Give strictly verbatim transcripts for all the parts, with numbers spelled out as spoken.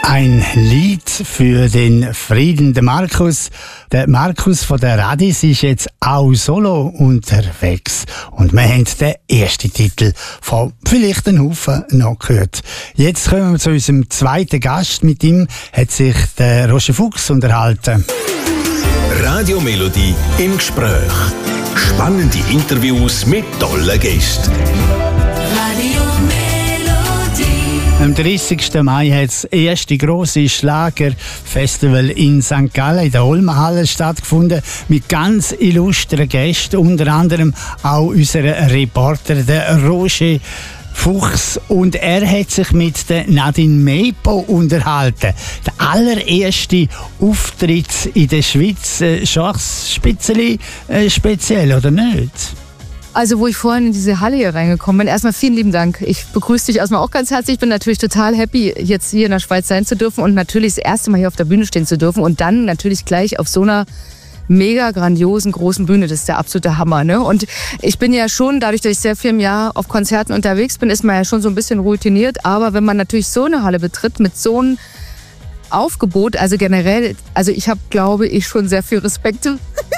Ein Lied für den Frieden. Der Markus, der Markus von der Radis ist jetzt auch solo unterwegs. Und wir haben den ersten Titel von vielleicht einen Haufen noch gehört. Jetzt kommen wir zu unserem zweiten Gast. Mit ihm hat sich der Roger Fuchs unterhalten. Radio Melodie im Gespräch. Spannende Interviews mit tollen Gästen. Radio Am dreißigsten Mai hat das erste grosse Schlagerfestival in Sankt Gallen in der Olmenhalle stattgefunden mit ganz illustren Gästen, unter anderem auch unser Reporter, der Roger Fuchs. Und er hat sich mit der Nadine Meipo unterhalten. Der allererste Auftritt in der Schweiz, äh, schon ein bisschen äh, speziell, oder nicht? Also wo ich vorhin in diese Halle hier reingekommen bin, erstmal vielen lieben Dank. Ich begrüße dich erstmal auch ganz herzlich. Ich bin natürlich total happy, jetzt hier in der Schweiz sein zu dürfen und natürlich das erste Mal hier auf der Bühne stehen zu dürfen und dann natürlich gleich auf so einer mega grandiosen großen Bühne. Das ist der absolute Hammer, ne? Und ich bin ja schon, dadurch, dass ich sehr viel im Jahr auf Konzerten unterwegs bin, ist man ja schon so ein bisschen routiniert. Aber wenn man natürlich so eine Halle betritt mit so einem Aufgebot, also generell, also ich habe, glaube ich, schon sehr viel Respekt.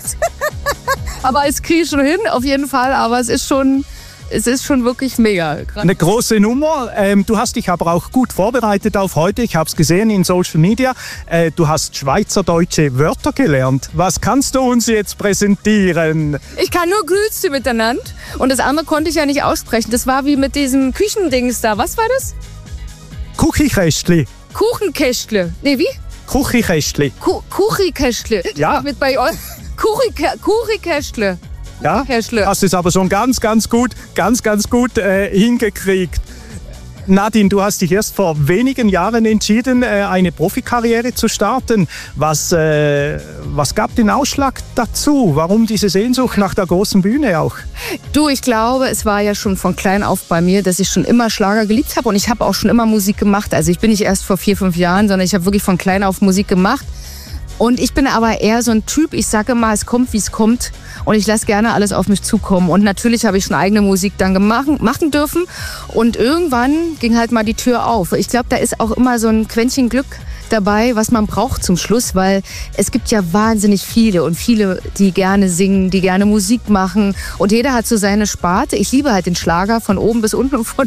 Aber es kriege ich schon hin, auf jeden Fall. Aber es ist schon, es ist schon wirklich mega. Eine große Nummer. Ähm, du hast dich aber auch gut vorbereitet auf heute. Ich habe es gesehen in Social Media. Äh, du hast schweizerdeutsche Wörter gelernt. Was kannst du uns jetzt präsentieren? Ich kann nur Grüße miteinander. Und das andere konnte ich ja nicht aussprechen. Das war wie mit diesem Küchendings da. Was war das? Kuchikästli. Kuchenkästle. Nee, wie? Kuchikästli. Ku Kuchikästle. Ja. Mit bei euch. Kuchikästle. Ja, hast es aber schon ganz, ganz gut, ganz, ganz gut äh, hingekriegt. Nadine, du hast dich erst vor wenigen Jahren entschieden, äh, eine Profikarriere zu starten. Was, äh, was gab den Ausschlag dazu? Warum diese Sehnsucht nach der großen Bühne auch? Du, ich glaube, es war ja schon von klein auf bei mir, dass ich schon immer Schlager geliebt habe und ich habe auch schon immer Musik gemacht. Also ich bin nicht erst vor vier, fünf Jahren, sondern ich habe wirklich von klein auf Musik gemacht. Und ich bin aber eher so ein Typ, ich sage immer, es kommt, wie es kommt. Und ich lasse gerne alles auf mich zukommen. Und natürlich habe ich schon eigene Musik dann gemacht, machen dürfen. Und irgendwann ging halt mal die Tür auf. Ich glaube, da ist auch immer so ein Quäntchen Glück dabei, was man braucht zum Schluss. Weil es gibt ja wahnsinnig viele und viele, die gerne singen, die gerne Musik machen. Und jeder hat so seine Sparte. Ich liebe halt den Schlager von oben bis unten. Und, von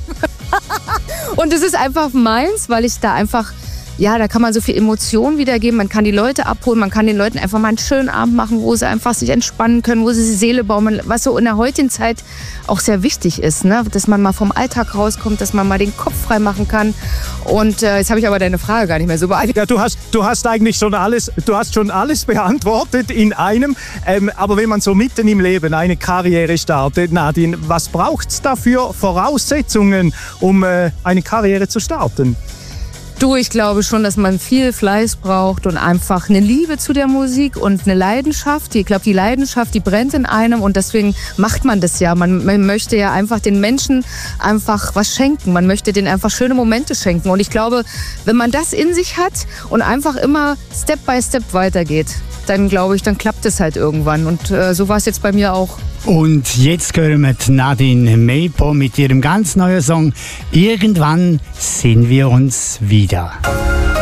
und es ist einfach meins, weil ich da einfach... Ja, da kann man so viel Emotionen wiedergeben, man kann die Leute abholen, man kann den Leuten einfach mal einen schönen Abend machen, wo sie einfach sich entspannen können, wo sie die Seele baumeln, was so in der heutigen Zeit auch sehr wichtig ist, ne? Dass man mal vom Alltag rauskommt, dass man mal den Kopf frei machen kann. Und äh, jetzt habe ich aber deine Frage gar nicht mehr so beantwortet. Ja, du hast, du hast eigentlich schon alles, du hast schon alles beantwortet in einem. Ähm, aber wenn man so mitten im Leben eine Karriere startet, Nadine, was braucht es da für Voraussetzungen, um äh, eine Karriere zu starten? Du, ich glaube schon, dass man viel Fleiß braucht und einfach eine Liebe zu der Musik und eine Leidenschaft. Ich glaube, die Leidenschaft, die brennt in einem und deswegen macht man das ja. Man, man möchte ja einfach den Menschen einfach was schenken. Man möchte denen einfach schöne Momente schenken. Und ich glaube, wenn man das in sich hat und einfach immer Step by Step weitergeht, dann glaube ich, dann klappt es halt irgendwann. Und äh, so war es jetzt bei mir auch. Und jetzt hören wir Nadine Meipo mit ihrem ganz neuen Song «Irgendwann sehen wir uns wieder».